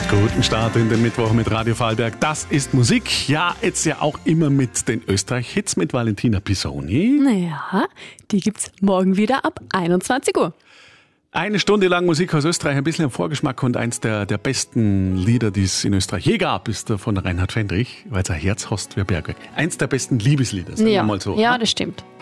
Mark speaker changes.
Speaker 1: Guten Start in den Mittwoch mit Radio Vorarlberg. Das ist Musik. Ja, jetzt ja auch immer mit den Österreich-Hits mit Valentina Pisoni.
Speaker 2: Naja, die gibt's morgen wieder ab 21 Uhr.
Speaker 1: Eine Stunde lang Musik aus Österreich, ein bisschen im Vorgeschmack, und eins der besten Lieder, die es in Österreich je gab, ist von Reinhard Fendrich, weil sein Herz hast wie ein Bergwerk. Eins der besten Liebeslieder, sagen wir mal so.
Speaker 2: Ja, das stimmt.